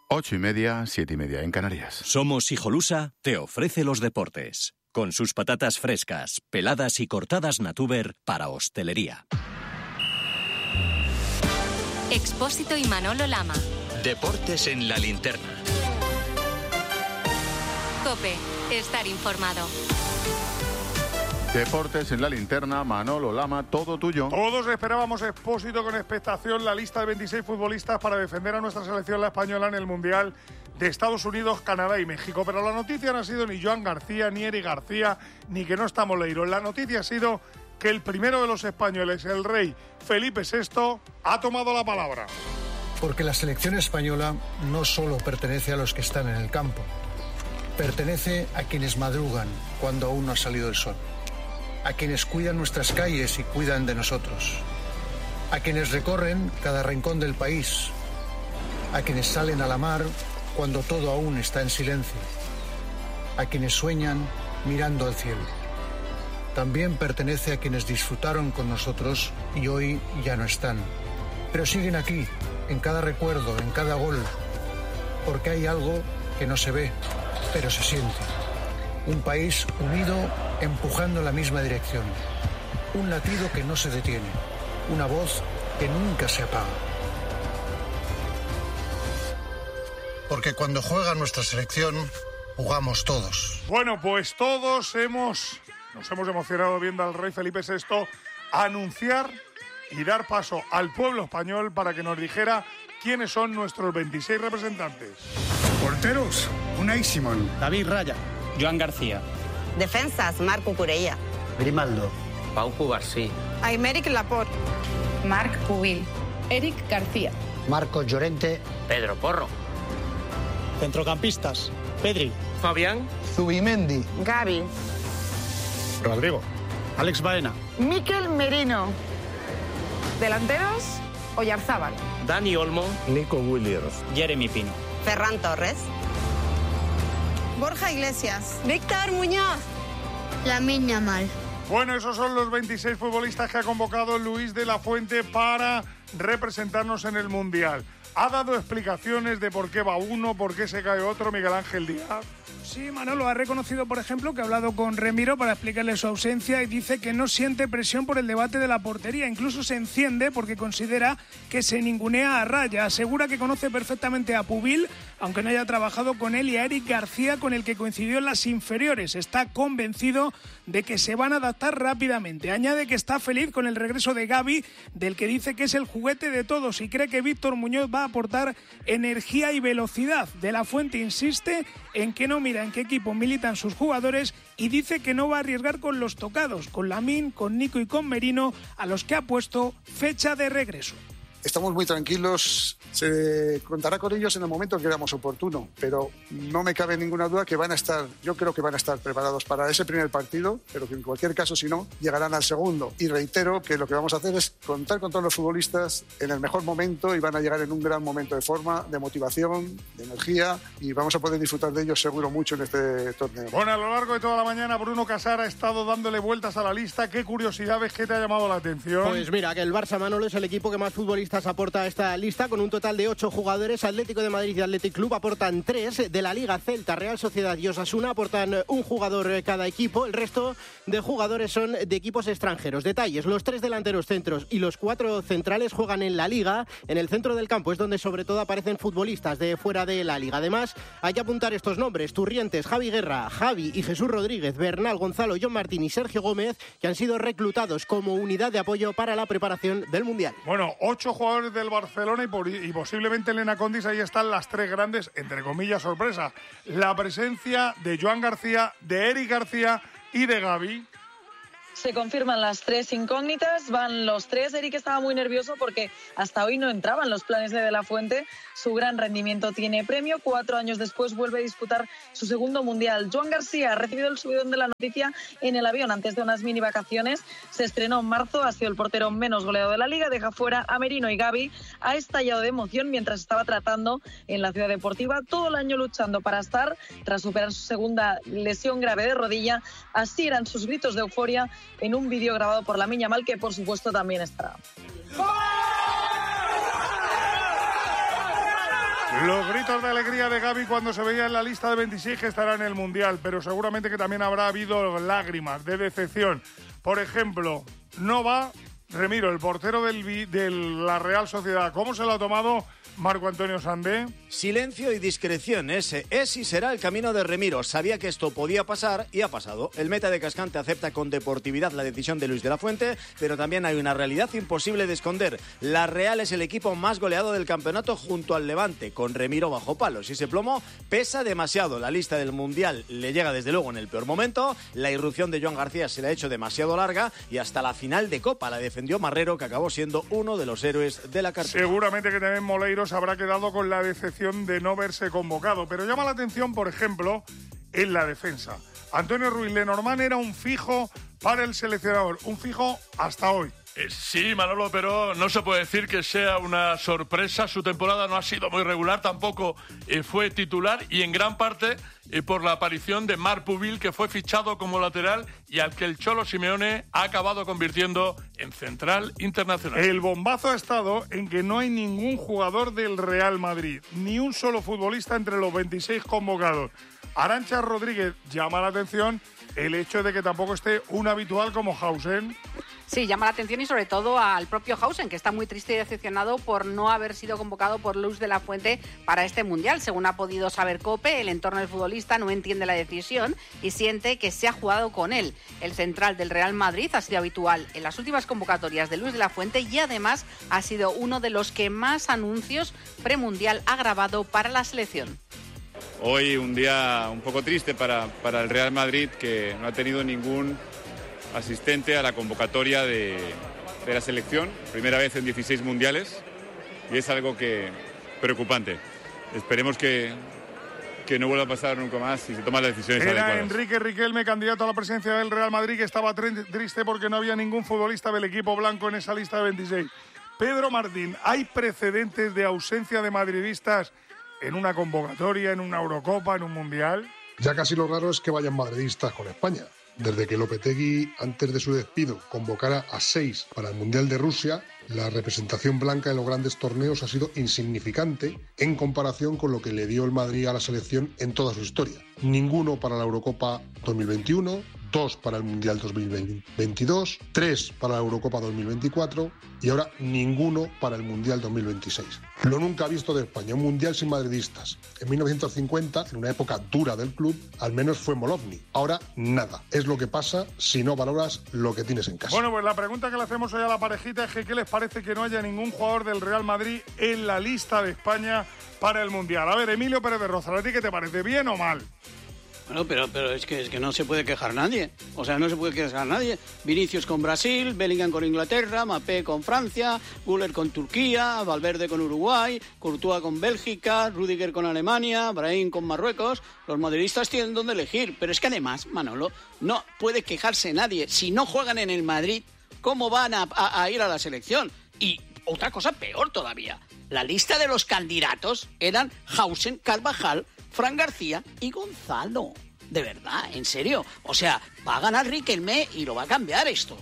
8:30, 7:30 en Canarias. Somos Hijolusa te ofrece los deportes. Con sus patatas frescas, peladas y cortadas Natuber para hostelería. Expósito y Manolo Lama. Deportes en la linterna. COPE. Estar informado. Deportes en la linterna, Manolo Lama, todo tuyo. Todos esperábamos, Expósito, con expectación la lista de 26 futbolistas para defender a nuestra selección, la española, en el Mundial de Estados Unidos, Canadá y México. Pero la noticia no ha sido ni Joan García, ni Eric García, ni que no está Moleiro. La noticia ha sido que el primero de los españoles, el rey Felipe VI, ha tomado la palabra. Porque la selección española no solo pertenece a los que están en el campo, pertenece a quienes madrugan cuando aún no ha salido el sol, a quienes cuidan nuestras calles y cuidan de nosotros, a quienes recorren cada rincón del país, a quienes salen a la mar cuando todo aún está en silencio, a quienes sueñan mirando al cielo. También pertenece a quienes disfrutaron con nosotros y hoy ya no están, pero siguen aquí, en cada recuerdo, en cada gol, porque hay algo que no se ve, pero se siente. Un país unido, empujando en la misma dirección. Un latido que no se detiene. Una voz que nunca se apaga. Porque cuando juega nuestra selección, jugamos todos. Bueno, pues todos nos hemos emocionado viendo al rey Felipe VI anunciar y dar paso al pueblo español para que nos dijera quiénes son nuestros 26 representantes. Porteros, Unai Simón. David Raya. Joan García. Defensas, Marc Cucurella. Grimaldo. Pau Cubarsí. Aymeric Laporte. Marc Pubil. Eric García. Marcos Llorente. Pedro Porro. Centrocampistas. Pedri. Fabián. Zubimendi. Gavi. Rodrigo. Alex Baena. Mikel Merino. Delanteros, Oyarzábal. Dani Olmo. Nico Williams. Jeremy Pino. Ferran Torres. Borja Iglesias. Víctor Muñoz. Lamine Yamal. Bueno, esos son los 26 futbolistas que ha convocado Luis de la Fuente para representarnos en el Mundial. Ha dado explicaciones de por qué va uno, por qué se cae otro, Miguel Ángel Díaz. Sí, Manolo ha reconocido, por ejemplo, que ha hablado con Remiro para explicarle su ausencia y dice que no siente presión por el debate de la portería. Incluso se enciende porque considera que se ningunea a Raya. Asegura que conoce perfectamente a Pubil, aunque no haya trabajado con él, y a Eric García, con el que coincidió en las inferiores. Está convencido de que se van a adaptar rápidamente. Añade que está feliz con el regreso de Gavi, del que dice que es el juguete de todos, y cree que Víctor Muñoz va a aportar energía y velocidad. De la Fuente insiste en que no mira en qué equipo militan sus jugadores y dice que no va a arriesgar con los tocados, con Lamine, con Nico y con Merino, a los que ha puesto fecha de regreso. Estamos muy tranquilos, se contará con ellos en el momento que creamos oportuno, pero no me cabe ninguna duda que yo creo que van a estar preparados para ese primer partido, pero que en cualquier caso, si no, llegarán al segundo. Y reitero que lo que vamos a hacer es contar con todos los futbolistas en el mejor momento y van a llegar en un gran momento de forma, de motivación, de energía, y vamos a poder disfrutar de ellos seguro mucho en este torneo. Bueno, a lo largo de toda la mañana Bruno Casar ha estado dándole vueltas a la lista. ¿Qué curiosidades que te ha llamado la atención? Pues mira, que el Barça, Manolo, es el equipo que más futbolistas aporta a esta lista, con un total de 8 jugadores. Atlético de Madrid y Athletic Club aportan 3, de la Liga Celta, Real Sociedad y Osasuna aportan un jugador cada equipo. El resto de jugadores son de equipos extranjeros. Detalles: los 3 delanteros centros y los 4 centrales juegan en la Liga. En el centro del campo es donde sobre todo aparecen futbolistas de fuera de la Liga. Además, hay que apuntar estos nombres: Turrientes, Javi Guerra, Javi y Jesús Rodríguez, Bernal, Gonzalo, John Martín y Sergio Gómez, que han sido reclutados como unidad de apoyo para la preparación del Mundial. Bueno, 8 jugadores del Barcelona y posiblemente Elena Condis. Ahí están las 3 grandes, entre comillas, sorpresa. La presencia de Joan García, de Eric García y de Gavi. Se confirman las 3 incógnitas, van los 3. Eric estaba muy nervioso porque hasta hoy no entraba en los planes de la Fuente. Su gran rendimiento tiene premio. 4 años después vuelve a disputar su segundo mundial. Joan García ha recibido el subidón de la noticia en el avión antes de unas mini vacaciones. Se estrenó en marzo, ha sido el portero menos goleado de la Liga, deja fuera a Merino y Gavi. Ha estallado de emoción mientras estaba tratando en la Ciudad Deportiva. Todo el año luchando para estar, tras superar su segunda lesión grave de rodilla. Así eran sus gritos de euforia en un vídeo grabado por Lamine Yamal, que por supuesto también estará. Los gritos de alegría de Gavi cuando se veía en la lista de 26 que estará en el Mundial, pero seguramente que también habrá habido lágrimas de decepción. Por ejemplo, no va Remiro, el portero de la Real Sociedad. ¿Cómo se lo ha tomado Marco Antonio Sandé? Silencio y discreción. Ese es y será el camino de Remiro. Sabía que esto podía pasar y ha pasado. El meta de Cascante acepta con deportividad la decisión de Luis de la Fuente, pero también hay una realidad imposible de esconder. La Real es el equipo más goleado del campeonato junto al Levante, con Remiro bajo palos. Y ese plomo pesa demasiado. La lista del Mundial le llega desde luego en el peor momento. La irrupción de Joan García se le ha hecho demasiado larga y hasta la final de Copa la defendió Marrero, que acabó siendo uno de los héroes de la cartera. Seguramente que también Moleiro se habrá quedado con la decepción de no verse convocado, pero llama la atención, por ejemplo, en la defensa. Antonio Ruiz Lenormand era un fijo para el seleccionador, un fijo hasta hoy. Sí, Manolo, pero no se puede decir que sea una sorpresa. Su temporada no ha sido muy regular, tampoco fue titular y en gran parte por la aparición de Marc Pubil, que fue fichado como lateral y al que el Cholo Simeone ha acabado convirtiendo en central internacional. El bombazo ha estado en que no hay ningún jugador del Real Madrid, ni un solo futbolista entre los 26 convocados. Arantxa Rodríguez llama la atención el hecho de que tampoco esté un habitual como Hausen. Sí, llama la atención y sobre todo al propio Hausen, que está muy triste y decepcionado por no haber sido convocado por Luis de la Fuente para este Mundial. Según ha podido saber COPE, el entorno del futbolista no entiende la decisión y siente que se ha jugado con él. El central del Real Madrid ha sido habitual en las últimas convocatorias de Luis de la Fuente y además ha sido uno de los que más anuncios premundial ha grabado para la selección. Hoy un día un poco triste para el Real Madrid, que no ha tenido ningún asistente a la convocatoria de la selección, primera vez en 16 mundiales, y es algo que preocupante. Esperemos que no vuelva a pasar nunca más y se toman las decisiones adecuadas. Era Enrique Riquelme, candidato a la presidencia del Real Madrid, que estaba triste porque no había ningún futbolista del equipo blanco en esa lista de 26. Pedro Martín, ¿hay precedentes de ausencia de madridistas en una convocatoria, en una Eurocopa, en un Mundial? Ya casi lo raro es que vayan madridistas con España. Desde que Lopetegui, antes de su despido, convocara a 6 para el Mundial de Rusia, la representación blanca en los grandes torneos ha sido insignificante en comparación con lo que le dio el Madrid a la selección en toda su historia. Ninguno para la Eurocopa 2021, 2 para el Mundial 2022, 3 para la Eurocopa 2024 y ahora ninguno para el Mundial 2026. Lo nunca visto de España, un Mundial sin madridistas. En 1950, en una época dura del club, al menos fue Molovny. Ahora nada. Es lo que pasa si no valoras lo que tienes en casa. Bueno, pues la pregunta que le hacemos hoy a la parejita es que ¿qué les parece que no haya ningún jugador del Real Madrid en la lista de España para el Mundial? A ver, Emilio Pérez de Rozal, ¿a ti qué te parece? ¿Bien o mal? Bueno, pero es que no se puede quejar nadie. O sea, no se puede quejar nadie. Vinicius con Brasil, Bellingham con Inglaterra, Mbappé con Francia, Güler con Turquía, Valverde con Uruguay, Courtois con Bélgica, Rüdiger con Alemania, Brahim con Marruecos. Los madridistas tienen donde elegir. Pero es que además, Manolo, no puede quejarse nadie. Si no juegan en el Madrid, ¿cómo van a ir a la selección? Y otra cosa peor todavía. La lista de los candidatos eran Hausen, Carvajal, Fran García y Gonzalo. De verdad, en serio. O sea, va a ganar Riquelme y lo va a cambiar esto.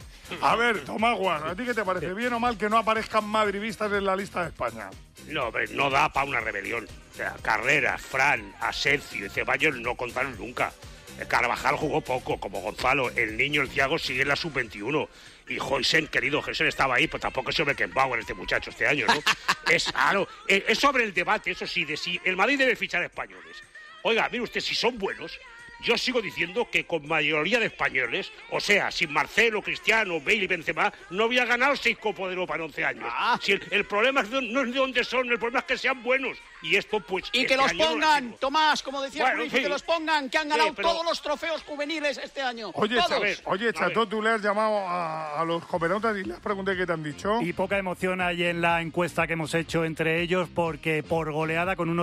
A ver, Tomás Guas, ¿a ti qué te parece? ¿Bien o mal que no aparezcan madridistas en la lista de España? No, no da para una rebelión. O sea, Carreras, Fran, Asensio y Ceballos no contaron nunca. Carvajal jugó poco, como Gonzalo. El niño, el Thiago, sigue en la sub-21. Y Hausen, querido, Hausen estaba ahí, pues tampoco es sobre Beckenbauer este muchacho este año, ¿no? Es claro, es sobre el debate, eso sí, de si el Madrid debe fichar españoles. Oiga, mire usted, si son buenos, yo sigo diciendo que con mayoría de españoles, o sea, sin Marcelo, Cristiano, Bale y Benzema, no había ganado 6 Copas de Europa en 11 años. Si el problema no es de dónde son, el problema es que sean buenos. Y esto, pues... Y que los pongan, Tomás, como decía el príncipe, que los pongan, que han ganado todos los trofeos juveniles este año. Oye, Chato, tú le has llamado a los copenotas y les pregunté qué te han dicho. Y poca emoción hay en la encuesta que hemos hecho entre ellos, porque por goleada, con un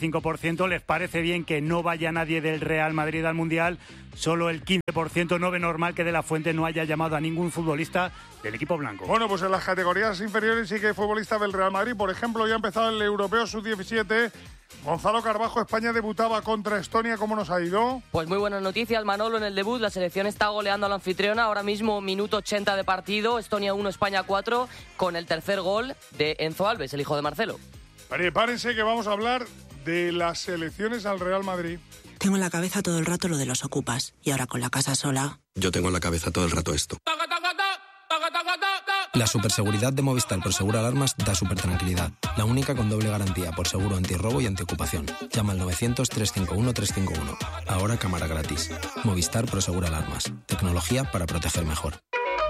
85%, les parece bien que no vaya nadie del Real Madrid al Mundial. Solo el 15% no ve normal que De la Fuente no haya llamado a ningún futbolista del equipo blanco. Bueno, pues en las categorías inferiores sí que hay futbolistas del Real Madrid. Por ejemplo, ya ha empezado el Europeo Sub-17. Gonzalo Carbajo, España debutaba contra Estonia. ¿Cómo nos ha ido? Pues muy buenas noticias, Manolo, en el debut. La selección está goleando a la anfitriona. Ahora mismo, minuto 80 de partido. Estonia 1, España 4, con el tercer gol de Enzo Alves, el hijo de Marcelo. Prepárense que vamos a hablar de las selecciones al Real Madrid. Tengo en la cabeza todo el rato lo de los ocupas y ahora con la casa sola. Yo tengo en la cabeza todo el rato esto. La superseguridad de Movistar Prosegur Alarmas da supertranquilidad. La única con doble garantía por seguro antirrobo y antiocupación. Llama al 900-351-351. Ahora cámara gratis. Movistar Prosegur Alarmas. Tecnología para proteger mejor.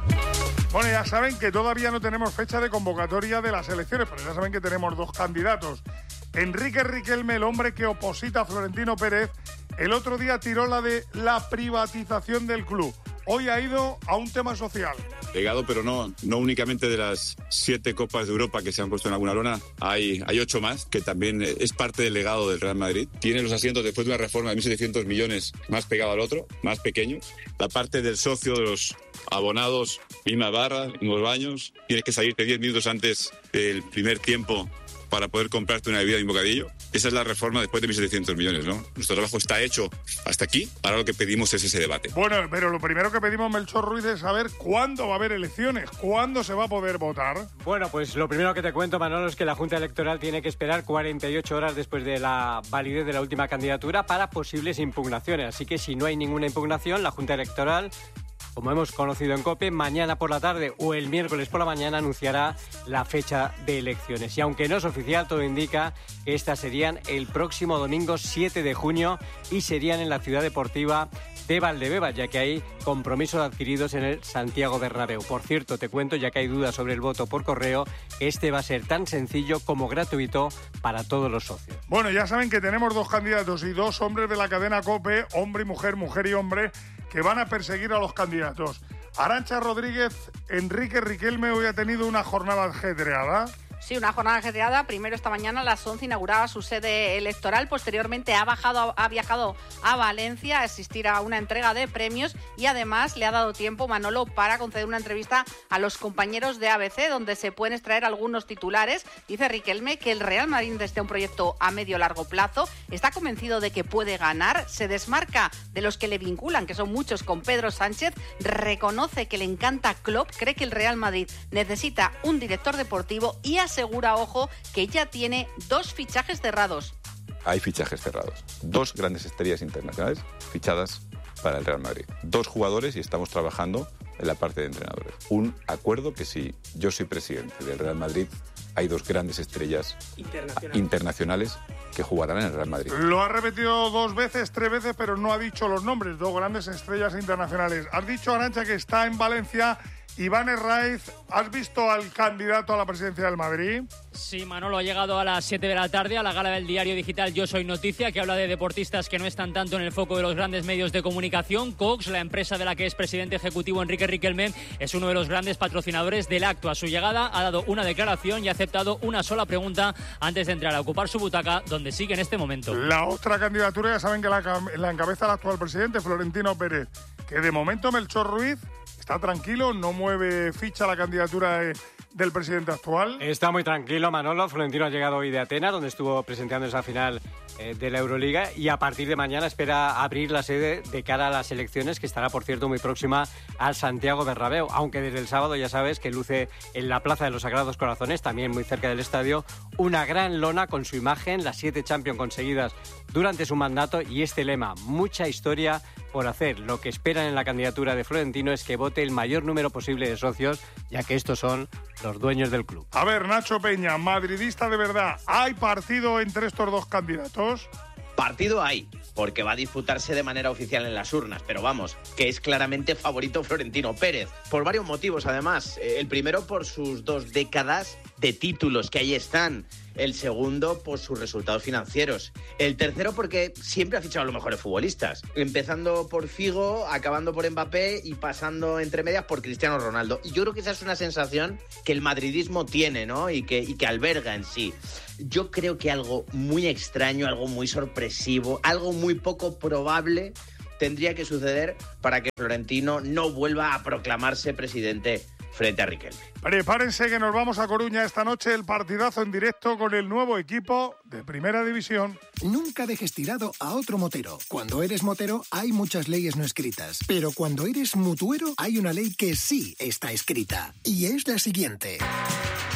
Bueno, ya saben que todavía no tenemos fecha de convocatoria de las elecciones, pero ya saben que tenemos dos candidatos. Enrique Riquelme, el hombre que oposita a Florentino Pérez, el otro día tiró la de la privatización del club. Hoy ha ido a un tema social. Legado, pero no únicamente de las 7 Copas de Europa que se han puesto en alguna lona, hay 8 más, que también es parte del legado del Real Madrid. Tiene los asientos después de una reforma de 1.700 millones más pegado al otro, más pequeño. La parte del socio, de los abonados, misma barra, mismos baños. Tienes que salirte 10 minutos antes del primer tiempo para poder comprarte una bebida y un bocadillo. Esa es la reforma después de 1.700 millones, ¿no? Nuestro trabajo está hecho hasta aquí. Ahora lo que pedimos es ese debate. Bueno, pero lo primero que pedimos, Melchor Ruiz, es saber cuándo va a haber elecciones, cuándo se va a poder votar. Bueno, pues lo primero que te cuento, Manolo, es que la Junta Electoral tiene que esperar 48 horas después de la validez de la última candidatura para posibles impugnaciones. Así que si no hay ninguna impugnación, la Junta Electoral, como hemos conocido en COPE, mañana por la tarde o el miércoles por la mañana anunciará la fecha de elecciones. Y aunque no es oficial, todo indica que estas serían el próximo domingo 7 de junio y serían en la ciudad deportiva de Valdebebas, ya que hay compromisos adquiridos en el Santiago Bernabéu. Por cierto, te cuento, ya que hay dudas sobre el voto por correo, este va a ser tan sencillo como gratuito para todos los socios. Bueno, ya saben que tenemos dos candidatos y dos hombres de la cadena COPE, hombre y mujer, mujer y hombre, que van a perseguir a los candidatos. Arantxa Rodríguez, Enrique Riquelme hoy ha tenido una jornada ajetreada. Sí, una jornada ajetreada. Primero esta mañana a las 11 inauguraba su sede electoral. Posteriormente ha viajado a Valencia a asistir a una entrega de premios y además le ha dado tiempo, Manolo, para conceder una entrevista a los compañeros de ABC, donde se pueden extraer algunos titulares. Dice Riquelme que el Real Madrid desde un proyecto a medio-largo plazo. Está convencido de que puede ganar. Se desmarca de los que le vinculan, que son muchos, con Pedro Sánchez. Reconoce que le encanta Klopp. Cree que el Real Madrid necesita un director deportivo y asegura, ojo, que ya tiene 2 fichajes cerrados. Hay fichajes cerrados. 2 grandes estrellas internacionales fichadas para el Real Madrid. 2 jugadores y estamos trabajando en la parte de entrenadores. Un acuerdo que si yo soy presidente del Real Madrid, hay 2 grandes estrellas internacionales que jugarán en el Real Madrid. Lo ha repetido 2 veces, 3 veces, pero no ha dicho los nombres. 2 grandes estrellas internacionales. Has dicho, Arantxa, que está en Valencia. Iván Herraiz, ¿has visto al candidato a la presidencia del Madrid? Sí, Manolo, ha llegado a las 7 de la tarde a la gala del diario digital Yo Soy Noticia, que habla de deportistas que no están tanto en el foco de los grandes medios de comunicación. Cox, la empresa de la que es presidente ejecutivo Enrique Riquelme, es uno de los grandes patrocinadores del acto. A su llegada ha dado una declaración y ha aceptado una sola pregunta antes de entrar a ocupar su butaca, donde sigue en este momento. La otra candidatura, ya saben que la encabeza el actual presidente, Florentino Pérez, que de momento Melchor Ruiz está tranquilo, no mueve ficha la candidatura del presidente actual. Está muy tranquilo, Manolo. Florentino ha llegado hoy de Atenas, donde estuvo presentando esa final de la Euroliga, y a partir de mañana espera abrir la sede de cara a las elecciones, que estará, por cierto, muy próxima al Santiago Bernabéu, aunque desde el sábado ya sabes que luce en la Plaza de los Sagrados Corazones, también muy cerca del estadio, una gran lona con su imagen, las 7 Champions conseguidas durante su mandato y este lema: mucha historia por hacer. Lo que esperan en la candidatura de Florentino es que vote el mayor número posible de socios, ya que estos son los dueños del club. A ver, Nacho Peña, madridista de verdad, ¿hay partido entre estos dos candidatos? Partido hay, porque va a disputarse de manera oficial en las urnas, pero vamos, que es claramente favorito Florentino Pérez, por varios motivos además. El primero, por sus 2 décadas de títulos que ahí están. El segundo, por sus resultados financieros. El tercero, porque siempre ha fichado a los mejores futbolistas. Empezando por Figo, acabando por Mbappé y pasando entre medias por Cristiano Ronaldo. Y yo creo que esa es una sensación que el madridismo tiene, ¿no? Y que alberga en sí. Yo creo que algo muy extraño, algo muy sorpresivo, algo muy poco probable tendría que suceder para que Florentino no vuelva a proclamarse presidente frente a Riquelme. Prepárense que nos vamos a Coruña esta noche, el partidazo en directo con el nuevo equipo de Primera División. Nunca dejes tirado a otro motero. Cuando eres motero hay muchas leyes no escritas, pero cuando eres mutuero hay una ley que sí está escrita y es la siguiente.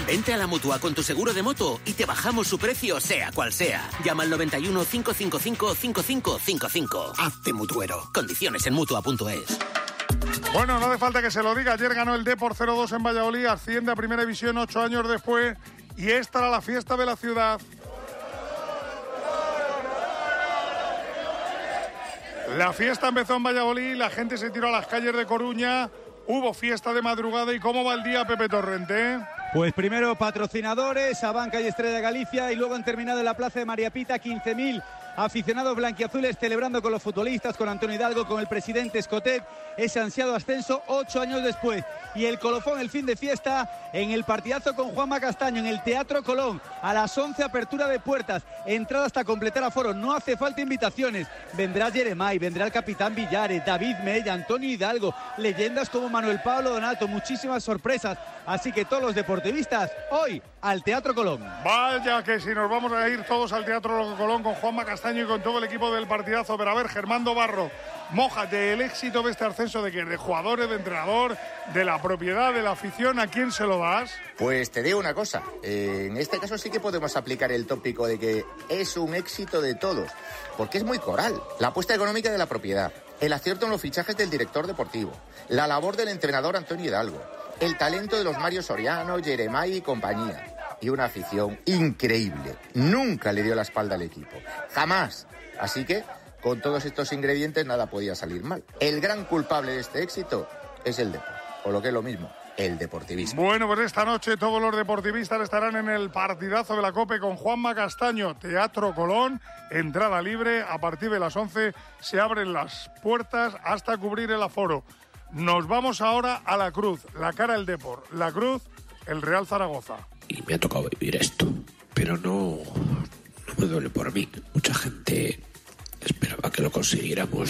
Vente a la Mutua con tu seguro de moto y te bajamos su precio sea cual sea. Llama al 91 555 5555. Hazte mutuero. Condiciones en Mutua.es. Bueno, no hace falta que se lo diga. Ayer ganó el Depor 0-2 en Valladolid, asciende a Primera División 8 años después y esta era la fiesta de la ciudad. La fiesta empezó en Valladolid, la gente se tiró a las calles de Coruña, hubo fiesta de madrugada. ¿Y cómo va el día, Pepe Torrente? Pues primero patrocinadores, Abanca y Estrella de Galicia, y luego han terminado en la plaza de María Pita 15.000 aficionados blanquiazules celebrando con los futbolistas, con Antonio Hidalgo, con el presidente Escotet, ese ansiado ascenso 8 años después. Y el colofón, el fin de fiesta, en el partidazo con Juanma Castaño, en el Teatro Colón, a las 11 apertura de puertas, entrada hasta completar aforo, no hace falta invitaciones. Vendrá Jeremai, vendrá el capitán Villares, David Mella, Antonio Hidalgo, leyendas como Manuel Pablo Donato, muchísimas sorpresas. Así que todos los deportivistas, hoy al Teatro Colón. Vaya que si nos vamos a ir todos al Teatro Colón con Juanma Castaño y con todo el equipo del partidazo. Pero a ver, Germán Barro, mójate, el éxito de este ascenso, ¿de qué? ¿De jugadores, de entrenador, de la propiedad, de la afición? ¿A quién se lo das? Pues te digo una cosa, en este caso sí que podemos aplicar el tópico de que es un éxito de todos, porque es muy coral. La apuesta económica de la propiedad, el acierto en los fichajes del director deportivo, la labor del entrenador Antonio Hidalgo, el talento de los Mario Soriano, Jeremai y compañía. Y una afición increíble. Nunca le dio la espalda al equipo. Jamás. Así que, con todos estos ingredientes, nada podía salir mal. El gran culpable de este éxito es el deporte. O lo que es lo mismo, el deportivista. Bueno, pues esta noche todos los deportivistas estarán en el partidazo de la COPE con Juanma Castaño. Teatro Colón, entrada libre. A partir de las 11 se abren las puertas hasta cubrir el aforo. Nos vamos ahora a la Cruz, la cara del Depor. La Cruz, el Real Zaragoza. Y me ha tocado vivir esto, pero no me duele por mí. Mucha gente esperaba que lo consiguiéramos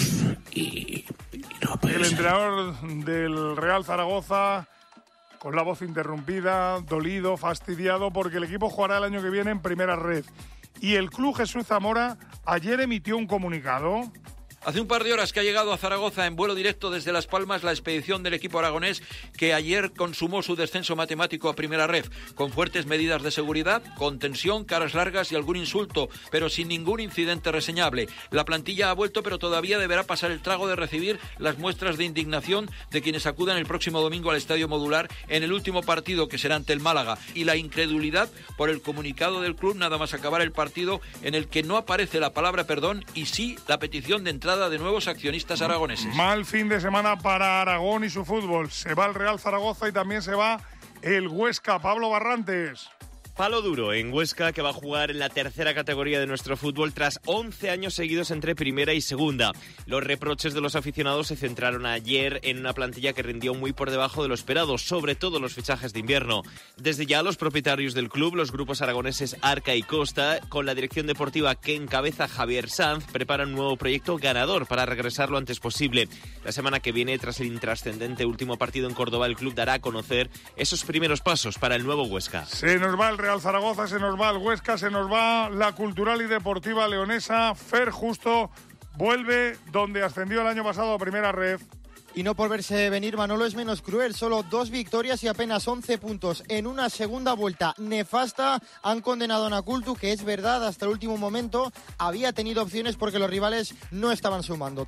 y no ha podido El ser. entrenador del Real Zaragoza, con la voz interrumpida, dolido, fastidiado, porque el equipo jugará el año que viene en primera red. Y el Club Jesús Zamora ayer emitió un comunicado. Hace un par de horas que ha llegado a Zaragoza en vuelo directo desde Las Palmas la expedición del equipo aragonés que ayer consumó su descenso matemático a primera ref, con fuertes medidas de seguridad, con tensión, caras largas y algún insulto, pero sin ningún incidente reseñable. La plantilla ha vuelto, pero todavía deberá pasar el trago de recibir las muestras de indignación de quienes acudan el próximo domingo al Estadio Modular en el último partido, que será ante el Málaga, y la incredulidad por el comunicado del club nada más acabar el partido, en el que no aparece la palabra perdón y sí la petición de entrada de nuevos accionistas aragoneses. Mal fin de semana para Aragón y su fútbol. Se va el Real Zaragoza y también se va el Huesca. Pablo Barrantes. Palo duro en Huesca, que va a jugar en la tercera categoría de nuestro fútbol tras 11 años seguidos entre primera y segunda. Los reproches de los aficionados se centraron ayer en una plantilla que rindió muy por debajo de lo esperado, sobre todo los fichajes de invierno. Desde ya los propietarios del club, los grupos aragoneses Arca y Costa, con la dirección deportiva que encabeza Javier Sanz, preparan un nuevo proyecto ganador para regresar lo antes posible. La semana que viene, tras el intrascendente último partido en Córdoba, el club dará a conocer esos primeros pasos para el nuevo Huesca. Se nos va el Real Zaragoza, se nos va el Huesca, se nos va la Cultural y Deportiva Leonesa. Fer Justo vuelve donde ascendió el año pasado a primera red. Y no por verse venir, Manolo, es menos cruel. Solo 2 victorias y apenas 11 puntos en una segunda vuelta nefasta. Han condenado a Nacultu, que es verdad, hasta el último momento había tenido opciones porque los rivales no estaban sumando.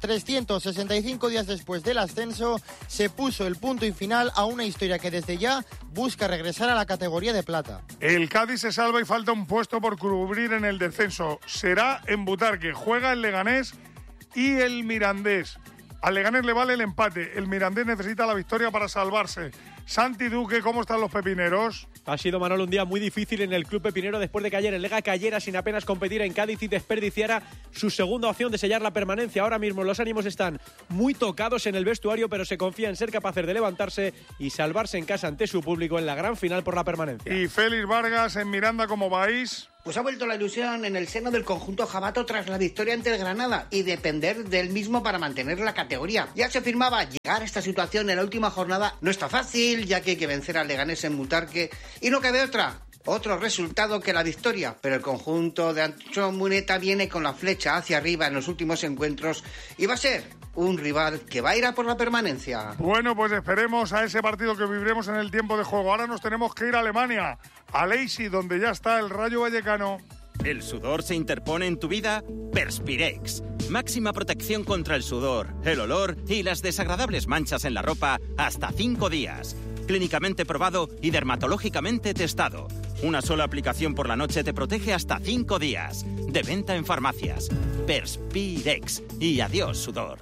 365 días después del ascenso se puso el punto y final a una historia que desde ya busca regresar a la categoría de plata. El Cádiz se salva y falta un puesto por cubrir en el descenso. Será en Butarque. Juega el Leganés y el Mirandés. Al Leganés le vale el empate. El Mirandés necesita la victoria para salvarse. Santi Duque, ¿cómo están los pepineros? Ha sido, Manolo, un día muy difícil en el club pepinero después de que ayer el Lega cayera sin apenas competir en Cádiz y desperdiciara su segunda opción de sellar la permanencia. Ahora mismo los ánimos están muy tocados en el vestuario, pero se confía en ser capaces de levantarse y salvarse en casa ante su público en la gran final por la permanencia. Y Félix Vargas en Miranda, ¿cómo vais? Pues ha vuelto la ilusión en el seno del conjunto jabato tras la victoria ante el Granada y depender del mismo para mantener la categoría. Ya se afirmaba, llegar a esta situación en la última jornada no está fácil, ya que hay que vencer al Leganés en Butarque y no cabe otra. otro resultado que la victoria, pero el conjunto de Ancho Muneta viene con la flecha hacia arriba en los últimos encuentros y va a ser un rival que va a ir a por la permanencia. Bueno, pues esperemos a ese partido que viviremos en el tiempo de juego. Ahora nos tenemos que ir a Alemania, a Leipzig, donde ya está el Rayo Vallecano. ¿El sudor se interpone en tu vida? Perspirex. Máxima protección contra el sudor, el olor y las desagradables manchas en la ropa hasta 5 días. Clínicamente probado y dermatológicamente testado. Una sola aplicación por la noche te protege hasta 5 días. De venta en farmacias. Perspirex. Y adiós, sudor.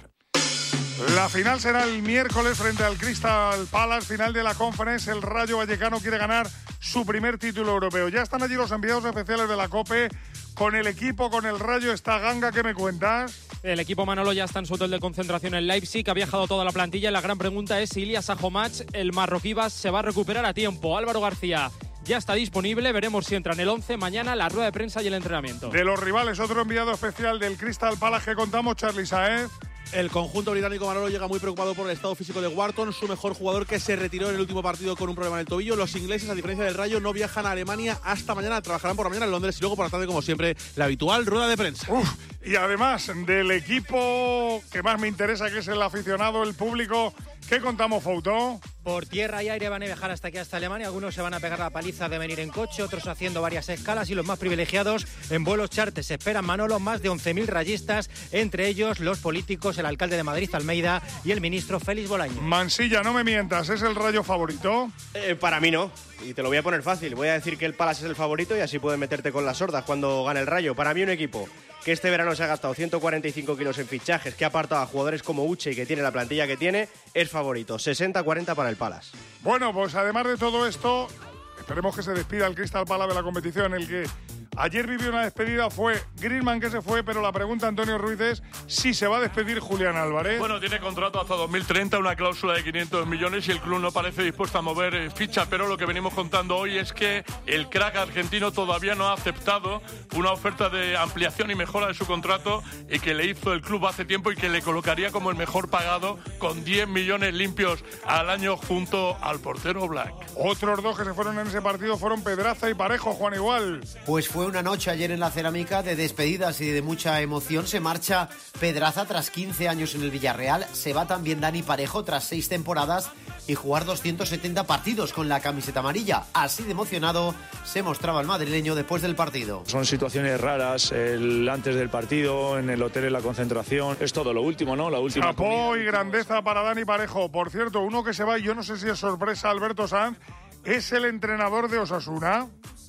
La final será el miércoles frente al Crystal Palace, final de la Conference. El Rayo Vallecano quiere ganar su primer título europeo. Ya están allí los enviados especiales de la COPE. Con el equipo, con el Rayo, está Ganga. ¿Qué me cuentas? El equipo Manolo ya está en su hotel de concentración en Leipzig. Ha viajado toda la plantilla. La gran pregunta es si Ilyas Ahomac, el marroquí, se va a recuperar a tiempo. Álvaro García ya está disponible. Veremos si entra en el 11 mañana, la rueda de prensa y el entrenamiento. De los rivales, otro enviado especial del Crystal Palace que contamos, Charly Saez. El conjunto británico Manolo llega muy preocupado por el estado físico de Wharton, su mejor jugador, que se retiró en el último partido con un problema en el tobillo. Los ingleses, a diferencia del Rayo, no viajan a Alemania hasta mañana. Trabajarán por la mañana en Londres y luego por la tarde, como siempre, la habitual rueda de prensa. Y además del equipo que más me interesa, que es el aficionado, el público, ¿qué contamos, Fouto? Por tierra y aire van a viajar hasta aquí, hasta Alemania. Algunos se van a pegar la paliza de venir en coche, otros haciendo varias escalas, y los más privilegiados en vuelos charter. Se esperan, Manolo, más de 11.000 rayistas, entre ellos los políticos, el alcalde de Madrid, Almeida, y el ministro Félix Bolaño. Mansilla, no me mientas, ¿es el Rayo favorito? Para mí no, y te lo voy a poner fácil. Voy a decir que el Palace es el favorito y así puedes meterte con las sordas cuando gane el Rayo. Para mí un equipo que este verano se ha gastado 145 kilos en fichajes, que ha apartado a jugadores como Uche y que tiene la plantilla que tiene, es favorito. 60-40 para el Palace. Bueno, pues además de todo esto, esperemos que se despida el Crystal Palace de la competición. El que ayer vivió una despedida fue Griezmann, que se fue, pero la pregunta, Antonio Ruiz, es si se va a despedir Julián Álvarez. Bueno, tiene contrato hasta 2030, una cláusula de 500 millones y el club no parece dispuesto a mover ficha, pero lo que venimos contando hoy es que el crack argentino todavía no ha aceptado una oferta de ampliación y mejora de su contrato y que le hizo el club hace tiempo y que le colocaría como el mejor pagado con 10 millones limpios al año junto al portero Black. Otros dos que se fueron en ese partido fueron Pedraza y Parejo, Juan Igual. Pues fue una noche ayer en la Cerámica de despedidas y de mucha emoción. Se marcha Pedraza tras 15 años en el Villarreal. Se va también Dani Parejo tras 6 temporadas y jugar 270 partidos con la camiseta amarilla. Así de emocionado se mostraba el madrileño después del partido. Son situaciones raras, el antes del partido, en el hotel, en la concentración. Es todo lo último, ¿no? La última. Chapó y grandeza para Dani Parejo. Por cierto, uno que se va, y yo no sé si es sorpresa, Alberto Sanz, es el entrenador de Osasuna.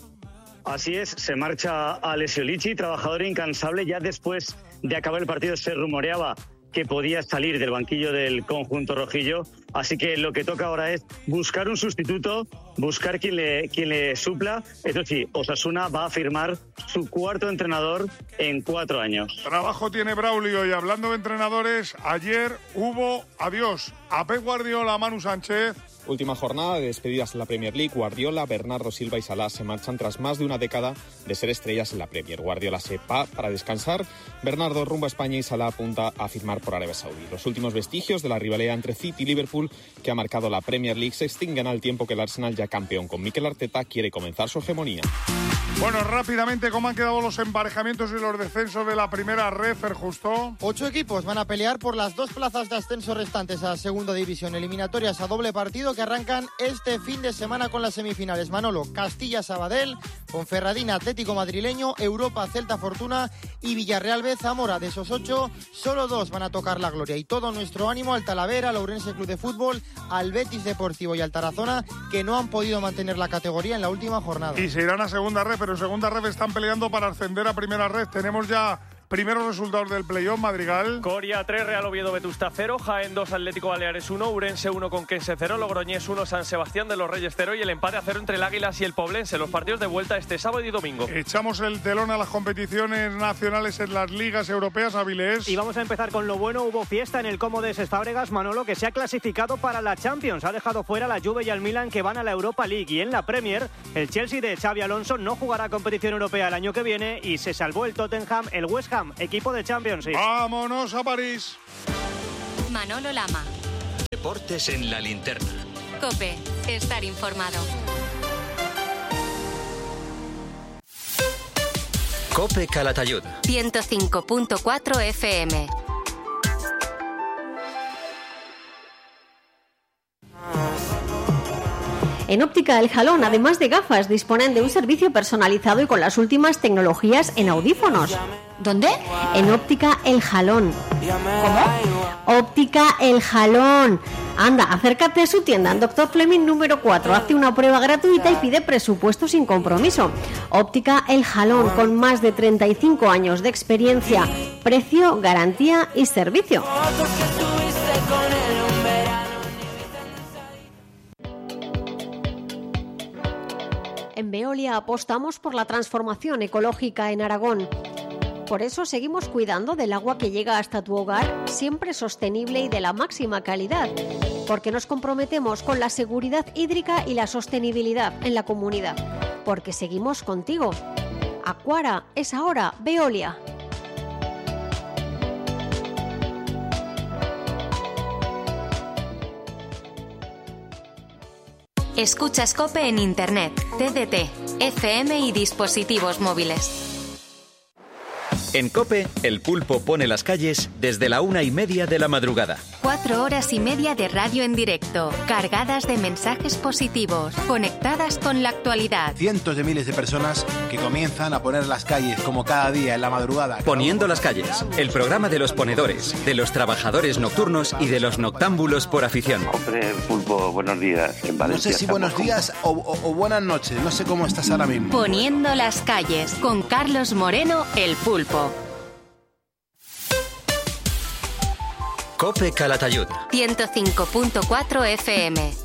Así es, se marcha Alessio Lici, trabajador incansable. Ya después de acabar el partido se rumoreaba que podía salir del banquillo del conjunto rojillo. Así que lo que toca ahora es buscar un sustituto, buscar quien le supla. Eso sí, Osasuna va a firmar su cuarto entrenador en 4 años. Trabajo tiene Braulio, y hablando de entrenadores, ayer hubo adiós a Pep Guardiola, a Manu Sánchez. Última jornada de despedidas en la Premier League. Guardiola, Bernardo Silva y Salah se marchan tras más de una década de ser estrellas en la Premier. Guardiola se va para descansar, Bernardo rumbo a España y Salah apunta a firmar por Arabia Saudí. Los últimos vestigios de la rivalidad entre City y Liverpool, que ha marcado la Premier League, se extinguen al tiempo que el Arsenal, ya campeón con Mikel Arteta, quiere comenzar su hegemonía. Bueno, rápidamente, ¿cómo han quedado los emparejamientos y los descensos de la primera red, Justo? 8 equipos van a pelear por las 2 plazas de ascenso restantes a segunda división. Eliminatorias a doble partido que arrancan este fin de semana con las semifinales. Manolo, Castilla-Sabadell, Ponferradina, Atlético Madrileño, Europa, Celta Fortuna y Villarreal B, Zamora. De esos 8, solo 2 van a tocar la gloria. Y todo nuestro ánimo al Talavera, al Ourense Club de Fútbol, al Betis Deportivo y al Tarazona, que no han podido mantener la categoría en la última jornada. Y se irán a segunda red, pero en segunda red están peleando para ascender a primera red. Tenemos ya primeros resultados del playoff, Madrigal. Coria 3, Real Oviedo Vetusta 0, Jaén 2, Atlético Baleares 1, Urense 1, Conquense 0, Logroñés 1, San Sebastián de los Reyes 0 y el empate a 0 entre el Águilas y el Poblense. Los partidos de vuelta este sábado y domingo. Echamos el telón a las competiciones nacionales en las ligas europeas, Avilés. Y vamos a empezar con lo bueno. Hubo fiesta en el Comodes Fábregas, Manolo, que se ha clasificado para la Champions. Ha dejado fuera la Juve y al Milan, que van a la Europa League. Y en la Premier, el Chelsea de Xabi Alonso no jugará competición europea el año que viene y se salvó el Tottenham, el West Ham, equipo de Champions. ¡Vámonos a París! Manolo Lama. Deportes en la linterna. COPE. Estar informado. COPE Calatayud. 105.4 FM. En Óptica El Jalón, además de gafas, disponen de un servicio personalizado y con las últimas tecnologías en audífonos. ¿Dónde? En Óptica El Jalón. ¿Cómo? Óptica El Jalón. Anda, acércate a su tienda en Dr. Fleming número 4. Hazte una prueba gratuita y pide presupuesto sin compromiso. Óptica El Jalón, con más de 35 años de experiencia. Precio, garantía y servicio. En Veolia apostamos por la transformación ecológica en Aragón. Por eso seguimos cuidando del agua que llega hasta tu hogar, siempre sostenible y de la máxima calidad. Porque nos comprometemos con la seguridad hídrica y la sostenibilidad en la comunidad. Porque seguimos contigo. Acuara es ahora Veolia. Escuchas COPE en Internet, TDT, FM y dispositivos móviles. En COPE, el pulpo pone las calles desde la 1:30 de la madrugada. 4 horas y media de radio en directo, cargadas de mensajes positivos, conectadas con la actualidad. Cientos de miles de personas que comienzan a poner las calles como cada día en la madrugada. Poniendo las calles, el programa de los ponedores, de los trabajadores nocturnos y de los noctámbulos por afición. Hombre, pulpo, buenos días. En Valencia, no sé si buenos días o buenas noches, no sé cómo estás ahora mismo. Poniendo las calles, con Carlos Moreno, el pulpo. COPE Calatayud. 105.4 FM.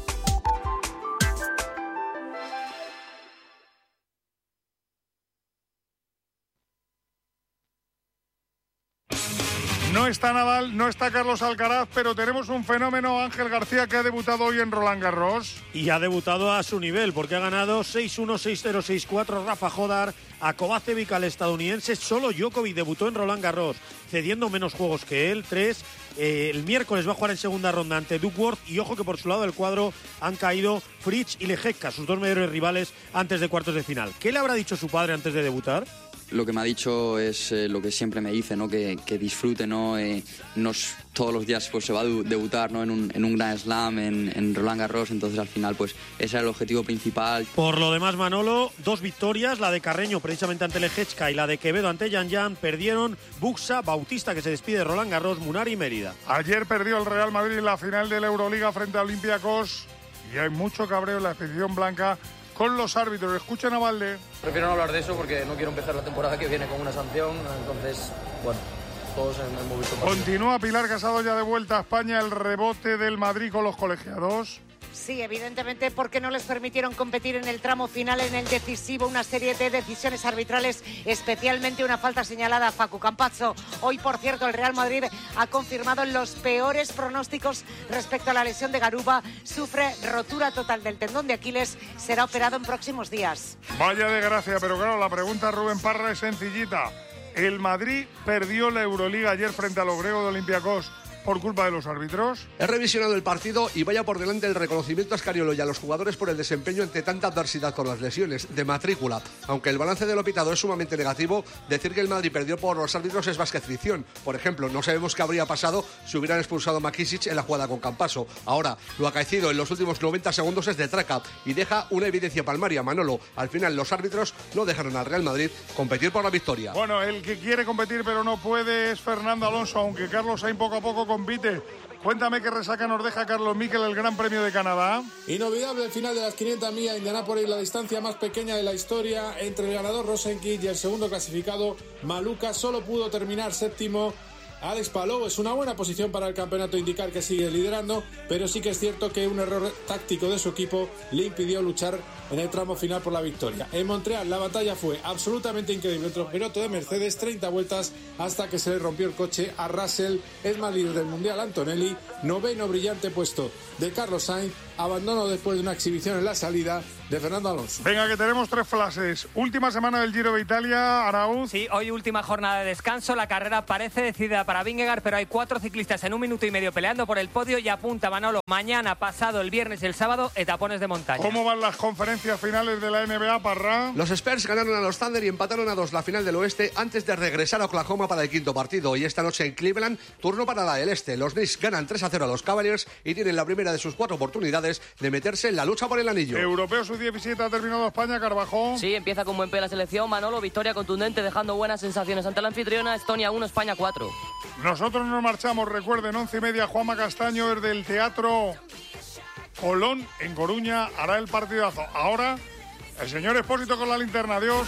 No está Nadal, no está Carlos Alcaraz, pero tenemos un fenómeno, Ángel García, que ha debutado hoy en Roland Garros. Y ha debutado a su nivel, porque ha ganado 6-1, 6-0, 6-4 Rafa Jodar a Kovacevic, al estadounidense. Solo Djokovic debutó en Roland Garros, cediendo menos juegos que él, 3. El miércoles va a jugar en segunda ronda ante Duckworth. Y ojo que por su lado del cuadro han caído Fritz y Lehecka, sus dos mayores rivales, antes de cuartos de final. ¿Qué le habrá dicho su padre antes de debutar? Lo que me ha dicho es lo que siempre me dice, ¿no? Que disfrute, ¿no? Todos los días pues se va a debutar, ¿no? en un Grand Slam, en Roland Garros, entonces al final pues ese era el objetivo principal. Por lo demás, Manolo, 2 victorias, la de Carreño precisamente ante Lehecka y la de Quevedo ante Yan Yan. Perdieron Buxa, Bautista, que se despide de Roland Garros, Munari y Mérida. Ayer perdió el Real Madrid en la final de la Euroliga frente a Olympiacos y hay mucho cabreo en la expedición blanca con los árbitros. Escuchen a Valde. Prefiero no hablar de eso porque no quiero empezar la temporada que viene con una sanción, entonces, bueno, todos hemos visto. Continúa Pilar Casado ya de vuelta a España, el rebote del Madrid con los colegiados. Sí, evidentemente porque no les permitieron competir en el tramo final, en el decisivo, una serie de decisiones arbitrales, especialmente una falta señalada a Facu Campazzo. Hoy, por cierto, el Real Madrid ha confirmado los peores pronósticos respecto a la lesión de Garuba. Sufre rotura total del tendón de Aquiles, será operado en próximos días. Vaya desgracia, pero claro, la pregunta, Rubén Parra, es sencillita. ¿El Madrid perdió la Euroliga ayer frente a los griegos de Olympiacos por culpa de los árbitros? He revisionado el partido y vaya por delante el reconocimiento a Scariolo y a los jugadores por el desempeño ante tanta adversidad por las lesiones de matrícula. Aunque el balance de lo pitado es sumamente negativo, decir que el Madrid perdió por los árbitros es más que ficción. Por ejemplo, no sabemos qué habría pasado si hubieran expulsado a Makisic en la jugada con Campazzo. Ahora, lo acaecido en los últimos 90 segundos es de traca y deja una evidencia palmaria, Manolo. Al final, los árbitros no dejaron al Real Madrid competir por la victoria. Bueno, el que quiere competir pero no puede es Fernando Alonso, aunque Carlos Sainz poco a poco compite. Cuéntame qué resaca nos deja Carlos Miquel el Gran Premio de Canadá. Inolvidable el final de las 500 millas de Indianápolis, la distancia más pequeña de la historia entre el ganador Rosenqvist y el segundo clasificado Maluka. Solo pudo terminar séptimo Alex Palou. Es una buena posición para el campeonato indicar que sigue liderando, pero sí que es cierto que un error táctico de su equipo le impidió luchar en el tramo final por la victoria. En Montreal la batalla fue absolutamente increíble. Otro piloto de Mercedes, 30 vueltas hasta que se le rompió el coche a Russell. Es más líder del mundial Antonelli, noveno brillante puesto de Carlos Sainz abandono después de una exhibición en la salida de Fernando Alonso. Venga, que tenemos 3 flashes. Última semana del Giro de Italia, Arauz. Sí, hoy última jornada de descanso. La carrera parece decidida para Vingegaard, pero hay 4 ciclistas en 1 minuto y medio peleando por el podio y apunta Manolo mañana, pasado el viernes y el sábado, etapones de montaña. ¿Cómo van las conferencias finales de la NBA, Parra? Los Spurs ganaron a los Thunder y empataron a 2 la final del oeste antes de regresar a Oklahoma para el quinto partido. Y esta noche en Cleveland, turno para la del este. Los Knicks ganan 3-0 a los Cavaliers y tienen la primera de sus 4 oportunidades de meterse en la lucha por el anillo. Europeo Sub-17 ha terminado España, Carvajal. Sí, empieza con buen pie la selección. Manolo, victoria contundente, dejando buenas sensaciones ante la anfitriona. Estonia 1, España 4. Nosotros nos marchamos, recuerden, 11:30, Juanma Castaño, desde el Teatro Colón, en Coruña, hará el partidazo. Ahora, el señor Expósito con la linterna. Adiós.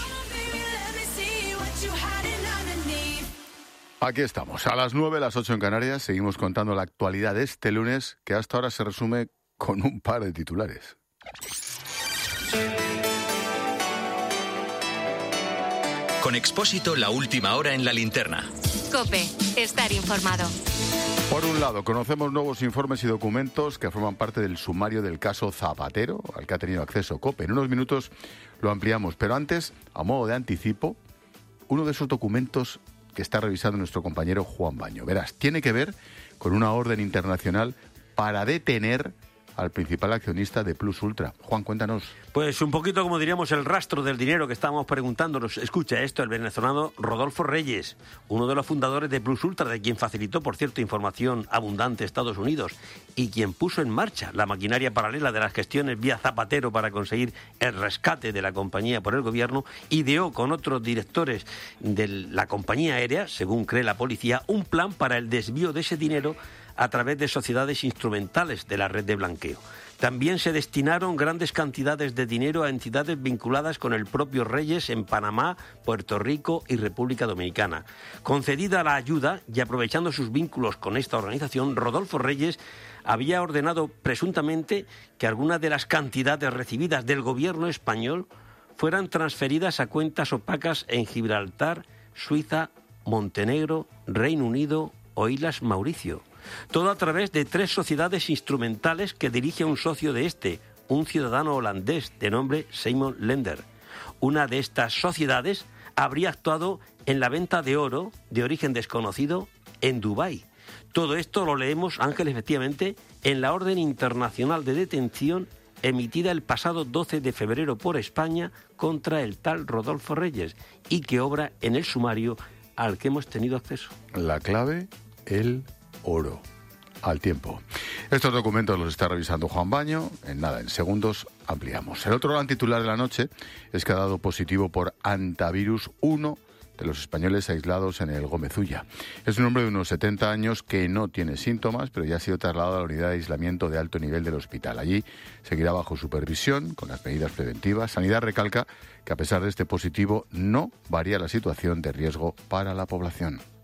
Aquí estamos, a las 9, las 8 en Canarias. Seguimos contando la actualidad de este lunes, que hasta ahora se resume con un par de titulares. Con Expósito, la última hora en la linterna. COPE, estar informado. Por un lado, conocemos nuevos informes y documentos que forman parte del sumario del caso Zapatero, al que ha tenido acceso COPE. En unos minutos lo ampliamos, pero antes, a modo de anticipo, uno de esos documentos que está revisando nuestro compañero Juan Baño. Verás, tiene que ver con una orden internacional para detener al principal accionista de Plus Ultra. Juan, cuéntanos. Pues un poquito, como diríamos, el rastro del dinero que estábamos preguntándonos. Escucha esto, el venezolano Rodolfo Reyes, uno de los fundadores de Plus Ultra, de quien facilitó, por cierto, información abundante a Estados Unidos, y quien puso en marcha la maquinaria paralela de las gestiones vía Zapatero para conseguir el rescate de la compañía por el gobierno, ideó con otros directores de la compañía aérea, según cree la policía, un plan para el desvío de ese dinero a través de sociedades instrumentales de la red de blanqueo. También se destinaron grandes cantidades de dinero a entidades vinculadas con el propio Reyes en Panamá, Puerto Rico y República Dominicana. Concedida la ayuda y aprovechando sus vínculos con esta organización, Rodolfo Reyes había ordenado presuntamente que algunas de las cantidades recibidas del gobierno español fueran transferidas a cuentas opacas en Gibraltar, Suiza, Montenegro, Reino Unido o Islas Mauricio. Todo a través de 3 sociedades instrumentales que dirige un socio de un ciudadano holandés de nombre Simon Lender. Una de estas sociedades habría actuado en la venta de oro de origen desconocido en Dubái. Todo esto lo leemos, Ángel, efectivamente, en la orden internacional de detención emitida el pasado 12 de febrero por España contra el tal Rodolfo Reyes y que obra en el sumario al que hemos tenido acceso. La clave, el oro. Al tiempo. Estos documentos los está revisando Juan Baño. En segundos ampliamos. El otro gran titular de la noche es que ha dado positivo por antivirus 1 de los españoles aislados en el Gómez Ulla. Es un hombre de unos 70 años que no tiene síntomas, pero ya ha sido trasladado a la unidad de aislamiento de alto nivel del hospital. Allí seguirá bajo supervisión con las medidas preventivas. Sanidad recalca que a pesar de este positivo no varía la situación de riesgo para la población.